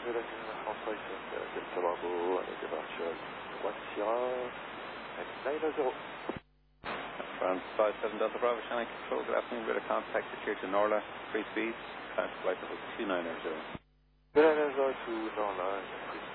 de la France Delta Bravo, à la démarche 1 Sierra, at 900. France 57 Delta Bravo, Shannon Control, good afternoon, we're contact here to Norla, free speeds, flight level 290. 290 to Norla,